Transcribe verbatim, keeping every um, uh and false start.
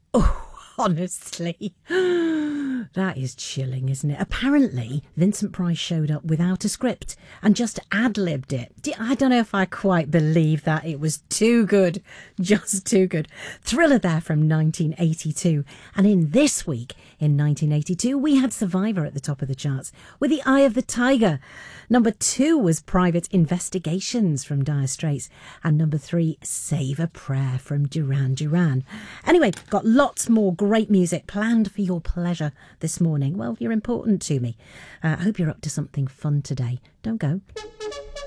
Oh, honestly, that is chilling, isn't it? Apparently, Vincent Price showed up without a script and just ad-libbed it. D- I don't know if I quite believe that. It was too good, just too good. Thriller there from nineteen eighty-two. And in this week, in nineteen eighty-two, we had Survivor at the top of the charts with The Eye of the Tiger. Number two was Private Investigations from Dire Straits. And number three, Save a Prayer from Duran Duran. Anyway, got lots more great music planned for your pleasure this morning. Well, you're important to me. Uh, I hope you're up to something fun today. Don't go.